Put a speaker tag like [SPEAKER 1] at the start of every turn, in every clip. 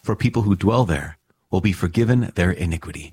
[SPEAKER 1] for people who dwell there will be forgiven their iniquity.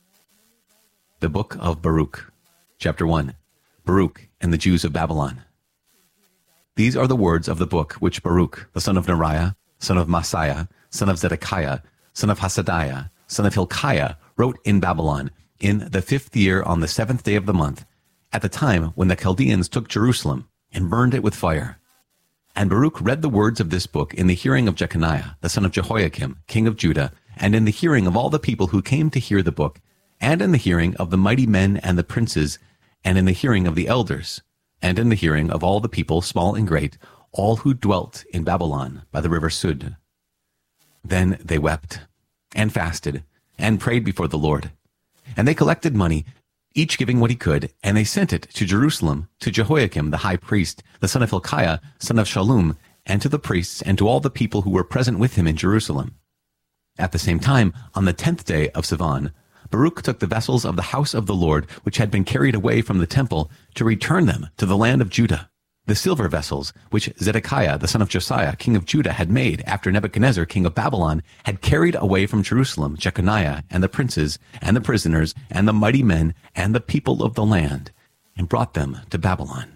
[SPEAKER 1] The Book of Baruch, Chapter 1. Baruch and the Jews of Babylon. These are the words of the book which Baruch, the son of Neriah, son of Maaseiah, son of Zedekiah, son of Hasadiah, son of Hilkiah, wrote in Babylon in the 5th year on the 7th day of the month, at the time when the Chaldeans took Jerusalem and burned it with fire. And Baruch read the words of this book in the hearing of Jeconiah, the son of Jehoiakim, king of Judah, and in the hearing of all the people who came to hear the book, and in the hearing of the mighty men and the princes, and in the hearing of the elders, and in the hearing of all the people, small and great, all who dwelt in Babylon by the river Sud. Then they wept, and fasted, and prayed before the Lord. And they collected money, each giving what he could, and they sent it to Jerusalem, to Jehoiakim the high priest, the son of Hilkiah, son of Shallum, and to the priests, and to all the people who were present with him in Jerusalem. At the same time, on the 10th day of Sivan, Baruch took the vessels of the house of the Lord, which had been carried away from the temple, to return them to the land of Judah, the silver vessels which Zedekiah the son of Josiah, king of Judah, had made after Nebuchadnezzar, king of Babylon, had carried away from Jerusalem Jeconiah and the princes and the prisoners and the mighty men and the people of the land, and brought them to Babylon.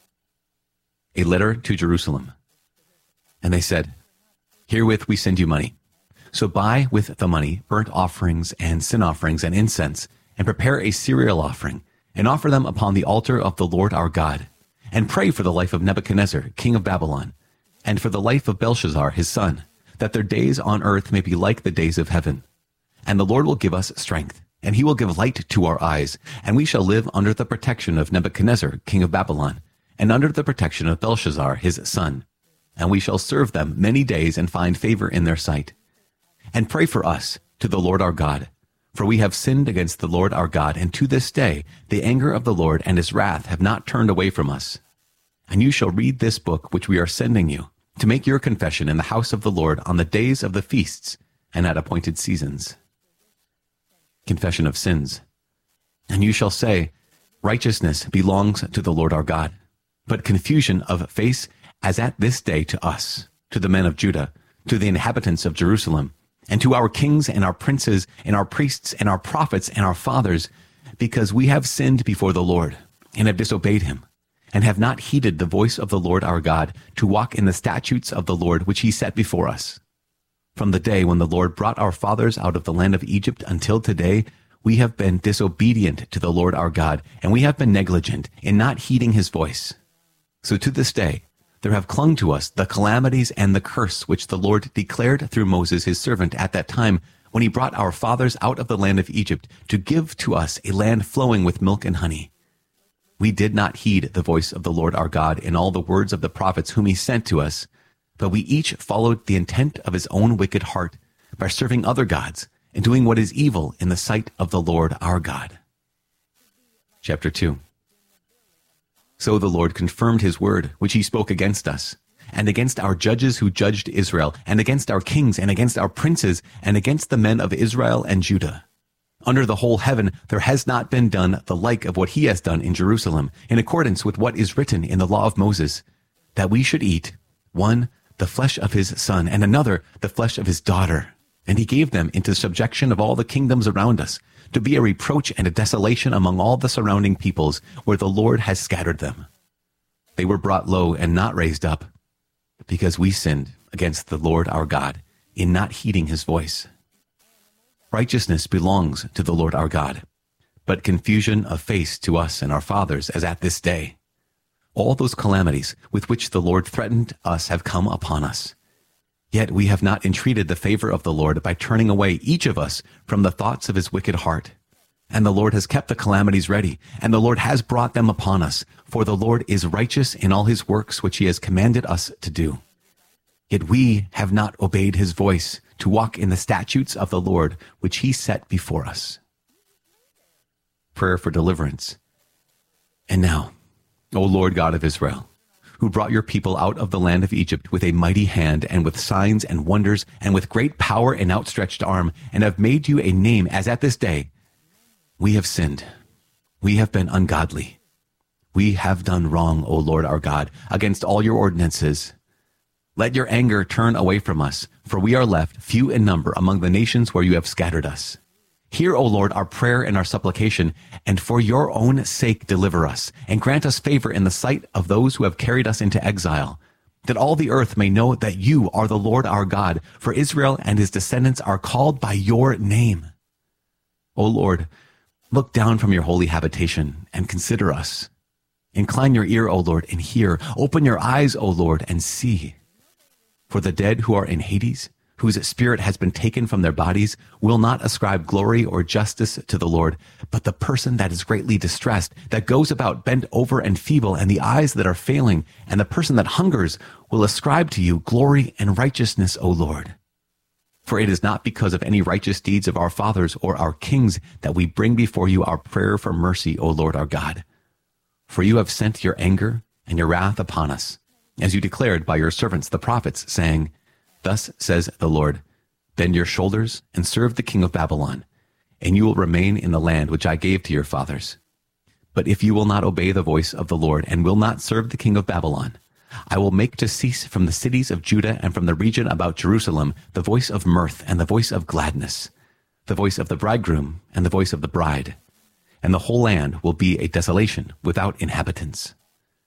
[SPEAKER 1] A letter to Jerusalem. And they said, Herewith we send you money. So buy with the money burnt offerings and sin offerings and incense, and prepare a cereal offering, and offer them upon the altar of the Lord our God. And pray for the life of Nebuchadnezzar, king of Babylon, and for the life of Belshazzar, his son, that their days on earth may be like the days of heaven. And the Lord will give us strength, and he will give light to our eyes, and we shall live under the protection of Nebuchadnezzar, king of Babylon, and under the protection of Belshazzar, his son. And we shall serve them many days and find favor in their sight. And pray for us to the Lord our God, for we have sinned against the Lord our God, and to this day the anger of the Lord and his wrath have not turned away from us. And you shall read this book which we are sending you, to make your confession in the house of the Lord on the days of the feasts and at appointed seasons. Confession of sins. And you shall say, Righteousness belongs to the Lord our God, but confusion of face as at this day to us, to the men of Judah, to the inhabitants of Jerusalem, and to our kings and our princes and our priests and our prophets and our fathers, because we have sinned before the Lord and have disobeyed him, and have not heeded the voice of the Lord our God to walk in the statutes of the Lord which he set before us. From the day when the Lord brought our fathers out of the land of Egypt until today, we have been disobedient to the Lord our God, and we have been negligent in not heeding his voice. So to this day, there have clung to us the calamities and the curse which the Lord declared through Moses his servant at that time when he brought our fathers out of the land of Egypt to give to us a land flowing with milk and honey. We did not heed the voice of the Lord our God in all the words of the prophets whom he sent to us, but we each followed the intent of his own wicked heart by serving other gods and doing what is evil in the sight of the Lord our God. Chapter 2. So the Lord confirmed his word, which he spoke against us, and against our judges who judged Israel, and against our kings, and against our princes, and against the men of Israel and Judah. Under the whole heaven there has not been done the like of what he has done in Jerusalem, in accordance with what is written in the law of Moses, that we should eat, one, the flesh of his son, and another, the flesh of his daughter. And he gave them into subjection of all the kingdoms around us, to be a reproach and a desolation among all the surrounding peoples, where the Lord has scattered them. They were brought low and not raised up, because we sinned against the Lord our God in not heeding his voice. Righteousness belongs to the Lord our God, but confusion of face to us and our fathers as at this day. All those calamities with which the Lord threatened us have come upon us. Yet we have not entreated the favor of the Lord by turning away each of us from the thoughts of his wicked heart. And the Lord has kept the calamities ready, and the Lord has brought them upon us, for the Lord is righteous in all his works which he has commanded us to do. Yet we have not obeyed his voice to walk in the statutes of the Lord which he set before us. Prayer for deliverance. And now, O Lord God of Israel, who brought your people out of the land of Egypt with a mighty hand and with signs and wonders and with great power and outstretched arm, and have made you a name as at this day, we have sinned. We have been ungodly. We have done wrong, O Lord our God, against all your ordinances. Let your anger turn away from us, for we are left few in number among the nations where you have scattered us. Hear, O Lord, our prayer and our supplication, and for your own sake deliver us, and grant us favor in the sight of those who have carried us into exile, that all the earth may know that you are the Lord our God, for Israel and his descendants are called by your name. O Lord, look down from your holy habitation and consider us. Incline your ear, O Lord, and hear. Open your eyes, O Lord, and see. For the dead who are in Hades, whose spirit has been taken from their bodies, will not ascribe glory or justice to the Lord, but the person that is greatly distressed, that goes about bent over and feeble, and the eyes that are failing, and the person that hungers will ascribe to you glory and righteousness, O Lord. For it is not because of any righteous deeds of our fathers or our kings that we bring before you our prayer for mercy, O Lord our God. For you have sent your anger and your wrath upon us, as you declared by your servants the prophets, saying, Thus says the Lord, bend your shoulders and serve the king of Babylon, and you will remain in the land which I gave to your fathers. But if you will not obey the voice of the Lord and will not serve the king of Babylon, I will make to cease from the cities of Judah and from the region about Jerusalem the voice of mirth and the voice of gladness, the voice of the bridegroom and the voice of the bride, and the whole land will be a desolation without inhabitants.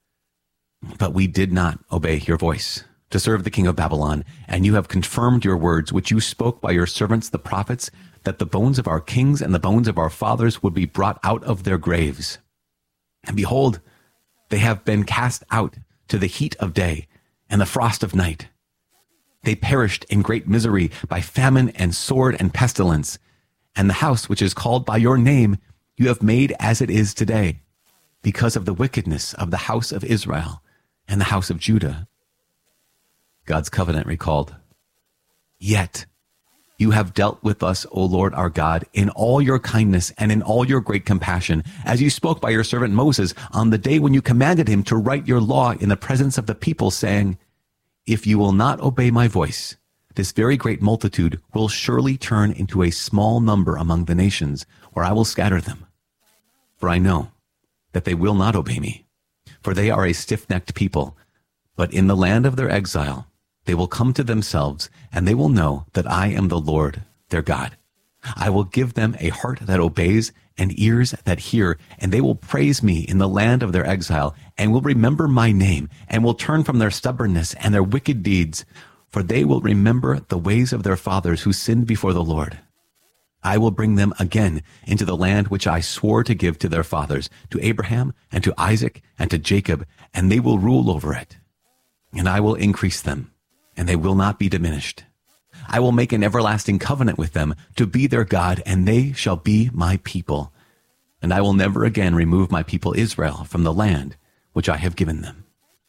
[SPEAKER 1] But we did not obey your voice to serve the king of Babylon, and you have confirmed your words, which you spoke by your servants the prophets, that the bones of our kings and the bones of our fathers would be brought out of their graves. And behold, they have been cast out to the heat of day and the frost of night. They perished in great misery by famine and sword and pestilence, and the house which is called by your name you have made as it is today, because of the wickedness of the house of Israel and the house of Judah. God's covenant recalled. Yet you have dealt with us, O Lord our God, in all your kindness and in all your great compassion, as you spoke by your servant Moses on the day when you commanded him to write your law in the presence of the people, saying, If you will not obey my voice, this very great multitude will surely turn into a small number among the nations, where I will scatter them. For I know that they will not obey me, for they are a stiff-necked people. But in the land of their exile, they will come to themselves, and they will know that I am the Lord, their God. I will give them a heart that obeys and ears that hear, and they will praise me in the land of their exile, and will remember my name, and will turn from their stubbornness and their wicked deeds, for they will remember the ways of their fathers who sinned before the Lord. I will bring them again into the land which I swore to give to their fathers, to Abraham and to Isaac and to Jacob, and they will rule over it. And I will increase them, and they will not be diminished. I will make an everlasting covenant with them to be their God, and they shall be my people. And I will never again remove my people Israel from the land which I have given them.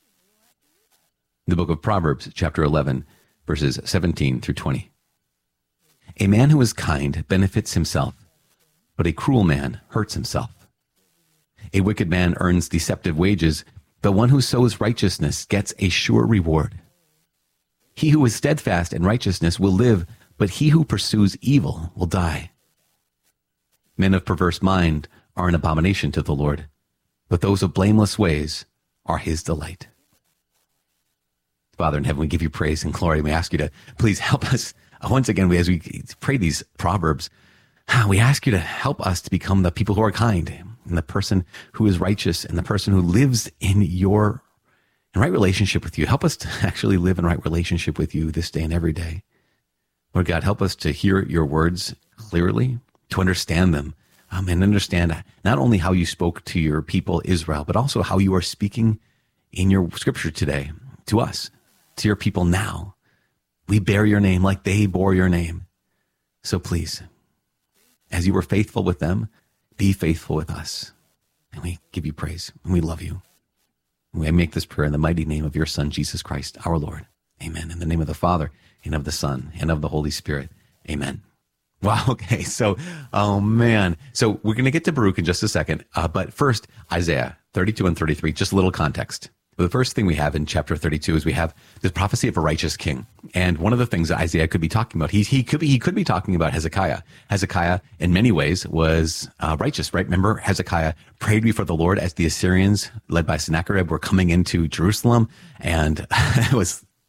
[SPEAKER 1] The book of Proverbs, chapter 11, verses 17 through 20. A man who is kind benefits himself, but a cruel man hurts himself. A wicked man earns deceptive wages, but one who sows righteousness gets a sure reward. He who is steadfast in righteousness will live, but he who pursues evil will die. Men of perverse mind are an abomination to the Lord, but those of blameless ways are his delight. Father in heaven, we give you praise and glory. We ask you to please help us. Once again, as we pray these Proverbs, we ask you to help us to become the people who are kind, and the person who is righteous, and the person who lives in right relationship with you. Help us to actually live in right relationship with you this day and every day. Lord God, help us to hear your words clearly, to understand them, and understand not only how you spoke to your people Israel, but also how you are speaking in your scripture today to us, to your people now. We bear your name like they bore your name. So please, as you were faithful with them, be faithful with us. And we give you praise, and we love you. And we make this prayer in the mighty name of your Son, Jesus Christ, our Lord. Amen. In the name of the Father, and of the Son, and of the Holy Spirit. Amen. Wow. Okay. So, oh man. So we're going to get to Baruch in just a second. But first, Isaiah 32 and 33, just a little context. The first thing we have in chapter 32 is we have this prophecy of a righteous king. And one of the things that Isaiah could be talking about, he could be talking about Hezekiah. Hezekiah, in many ways, was righteous, right? Remember, Hezekiah prayed before the Lord as the Assyrians, led by Sennacherib, were coming into Jerusalem. And it was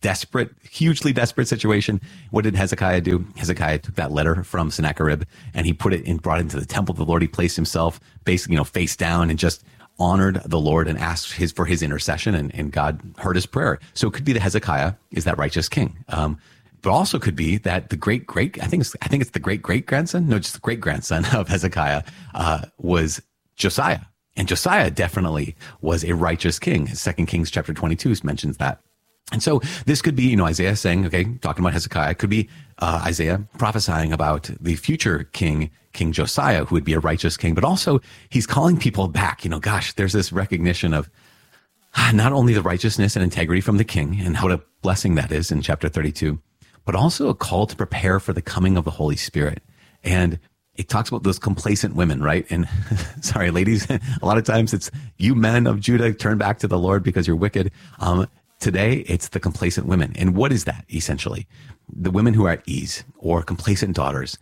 [SPEAKER 1] desperate, hugely desperate situation. What did Hezekiah do? Hezekiah took that letter from Sennacherib and he brought it into the temple of the Lord. He placed himself basically, face down and just honored the Lord and asked for his intercession, and God heard his prayer. So it could be that Hezekiah is that righteous king. But also could be that the I think it's the great-grandson? No, just the great-grandson of Hezekiah was Josiah. And Josiah definitely was a righteous king. 2 Kings chapter 22 mentions that. And so this could be, Isaiah saying, okay, talking about Hezekiah, it could be Isaiah prophesying about the future king, King Josiah, who would be a righteous king. But also he's calling people back. There's this recognition of not only the righteousness and integrity from the king and what a blessing that is in chapter 32, but also a call to prepare for the coming of the Holy Spirit. And it talks about those complacent women, right? And sorry, ladies, a lot of times it's you men of Judah, turn back to the Lord because you're wicked. Today, it's the complacent women. And what is that, essentially? The women who are at ease or complacent daughters.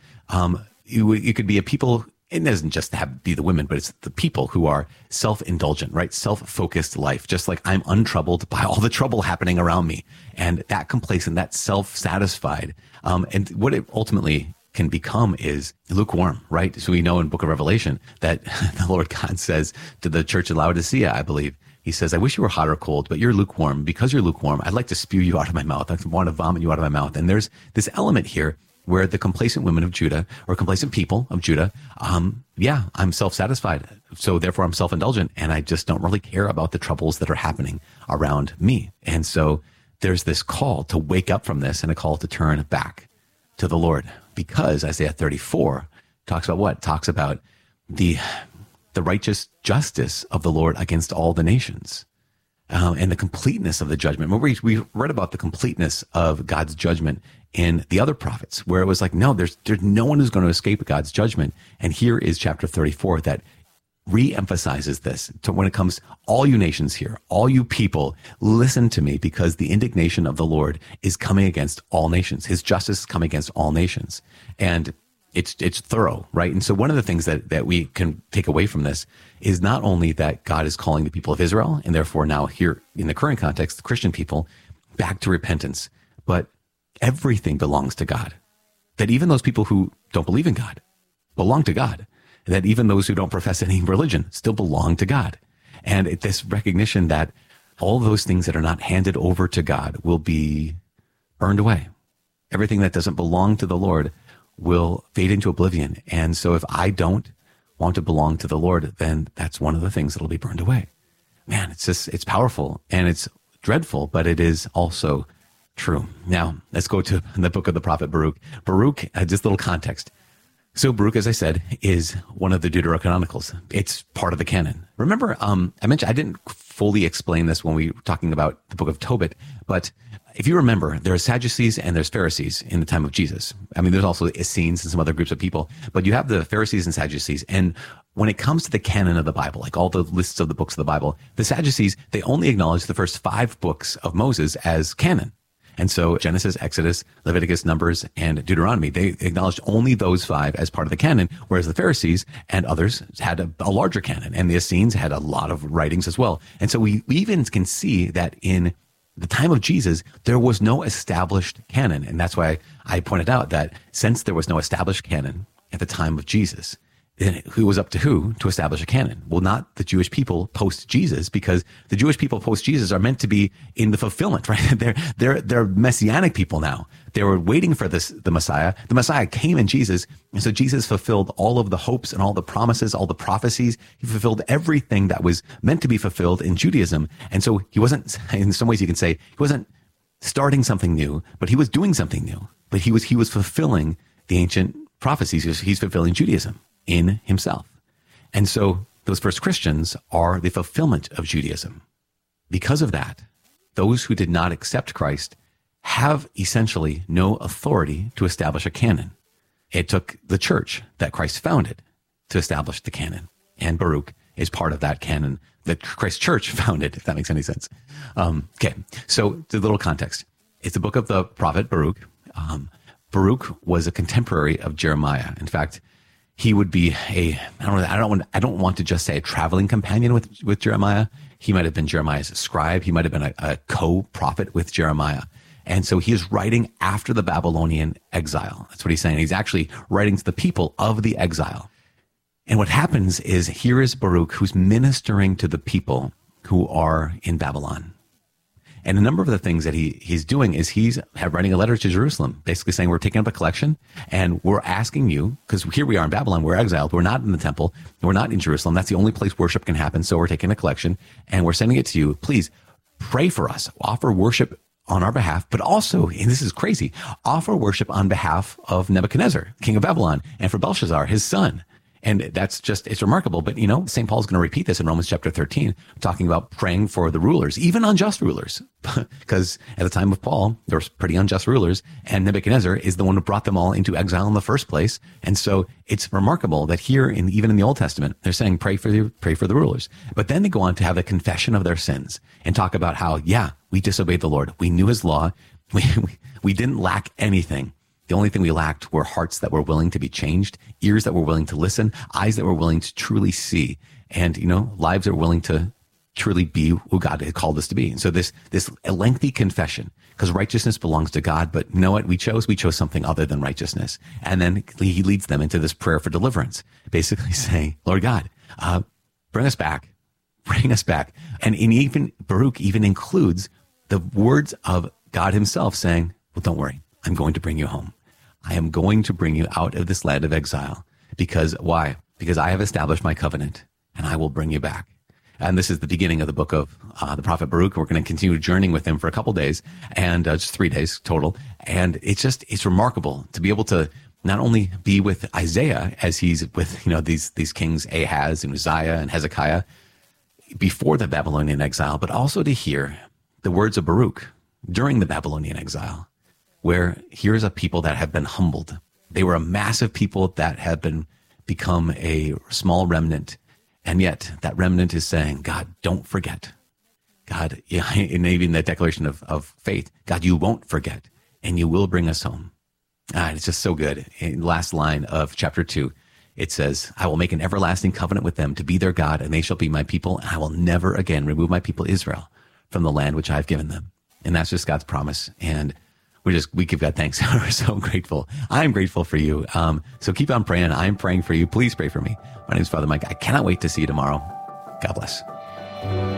[SPEAKER 1] You could be a people, it doesn't just have to be the women, but it's the people who are self-indulgent, right? Self-focused life, just like I'm untroubled by all the trouble happening around me. And that complacent, that self-satisfied. And what it ultimately can become is lukewarm, right? So we know in Book of Revelation that the Lord God says to the church of Laodicea, I believe, he says, I wish you were hot or cold, but you're lukewarm. Because you're lukewarm, I'd like to spew you out of my mouth. I want to vomit you out of my mouth. And there's this element here where the complacent women of Judah or complacent people of Judah, I'm self-satisfied. So therefore I'm self-indulgent and I just don't really care about the troubles that are happening around me. And so there's this call to wake up from this and a call to turn back to the Lord, because Isaiah 34 talks about what? Talks about the righteous justice of the Lord against all the nations, and the completeness of the judgment. Remember, we read about the completeness of God's judgment in the other prophets, where it was like, no, there's no one who's going to escape God's judgment. And here is chapter 34 that re-emphasizes this. So when it comes, all you nations here, all you people, listen to me, because the indignation of the Lord is coming against all nations. His justice is coming against all nations. And it's thorough, right? And so one of the things that we can take away from this is not only that God is calling the people of Israel, and therefore now here in the current context, the Christian people, back to repentance, but everything belongs to God. That even those people who don't believe in God belong to God. That even those who don't profess any religion still belong to God. And this recognition that all those things that are not handed over to God will be burned away. Everything that doesn't belong to the Lord will fade into oblivion. And so if I don't want to belong to the Lord, then that's one of the things that'll be burned away. Man, it's powerful and it's dreadful, but it is also true. Now, let's go to the book of the prophet Baruch. Baruch, just a little context. So Baruch, as I said, is one of the Deuterocanonicals. It's part of the canon. Remember, I mentioned I didn't fully explain this when we were talking about the book of Tobit, but if you remember, there are Sadducees and there's Pharisees in the time of Jesus. I mean, there's also Essenes and some other groups of people, but you have the Pharisees and Sadducees. And when it comes to the canon of the Bible, like all the lists of the books of the Bible, the Sadducees, they only acknowledge the first 5 books of Moses as canon. And so Genesis, Exodus, Leviticus, Numbers, and Deuteronomy, they acknowledged only those 5 as part of the canon, whereas the Pharisees and others had a larger canon, and the Essenes had a lot of writings as well. And so we even can see that in the time of Jesus, there was no established canon. And that's why I pointed out that since there was no established canon at the time of Jesus, then who was up to who to establish a canon? Well, not the Jewish people post Jesus, because the Jewish people post Jesus are meant to be in the fulfillment, right? They're messianic people now. They were waiting for the Messiah. The Messiah came in Jesus. And so Jesus fulfilled all of the hopes and all the promises, all the prophecies. He fulfilled everything that was meant to be fulfilled in Judaism. And so he wasn't, in some ways you can say, he wasn't starting something new, but he was doing something new. But he was fulfilling the ancient prophecies. He's fulfilling Judaism in himself. And so those first Christians are the fulfillment of Judaism. Because of that, those who did not accept Christ have essentially no authority to establish a canon. It took the church that Christ founded to establish the canon. And Baruch is part of that canon that Christ's church founded, if that makes any sense. Okay, so the little context. It's the book of the prophet Baruch. Baruch was a contemporary of Jeremiah. In fact, he would be I don't want to just say a traveling companion with Jeremiah. He might have been Jeremiah's scribe. He might have been a co-prophet with Jeremiah. And so he is writing after the Babylonian exile. That's what he's saying. He's actually writing to the people of the exile. And what happens is here is Baruch who's ministering to the people who are in Babylon. And a number of the things that he's doing is he's writing a letter to Jerusalem, basically saying we're taking up a collection and we're asking you, because here we are in Babylon, we're exiled, we're not in the temple, we're not in Jerusalem. That's the only place worship can happen. So we're taking a collection and we're sending it to you. Please pray for us, offer worship on our behalf, but also, and this is crazy, offer worship on behalf of Nebuchadnezzar, king of Babylon, and for Belshazzar, his son. And that's just, it's remarkable. But, St. Paul's going to repeat this in Romans chapter 13, talking about praying for the rulers, even unjust rulers, because at the time of Paul, there was pretty unjust rulers, and Nebuchadnezzar is the one who brought them all into exile in the first place. And so it's remarkable that here, even in the Old Testament, they're saying pray for the rulers. But then they go on to have a confession of their sins and talk about how, yeah, we disobeyed the Lord. We knew his law. We didn't lack anything. The only thing we lacked were hearts that were willing to be changed, ears that were willing to listen, eyes that were willing to truly see, and, lives that were willing to truly be who God had called us to be. And so this lengthy confession, because righteousness belongs to God, but you know what we chose? We chose something other than righteousness. And then he leads them into this prayer for deliverance, basically saying, Lord God, bring us back. And even Baruch even includes the words of God himself saying, well, don't worry, I'm going to bring you home. I am going to bring you out of this land of exile. Because why? Because I have established my covenant and I will bring you back. And this is the beginning of the book of the prophet Baruch. We're going to continue journeying with him for a couple days and just 3 days total. And it's remarkable to be able to not only be with Isaiah as he's with, these kings Ahaz and Uzziah and Hezekiah before the Babylonian exile, but also to hear the words of Baruch during the Babylonian exile, where here's a people that have been humbled. They were a massive people that have become a small remnant. And yet that remnant is saying, God, don't forget. God, and even the declaration of faith, God, you won't forget and you will bring us home. It's just so good. In the last line of chapter 2, it says, I will make an everlasting covenant with them to be their God, and they shall be my people. And I will never again remove my people Israel from the land which I have given them. And that's just God's promise. And we give God thanks. We're so grateful. I'm grateful for you. So keep on praying. I'm praying for you. Please pray for me. My name is Father Mike. I cannot wait to see you tomorrow. God bless.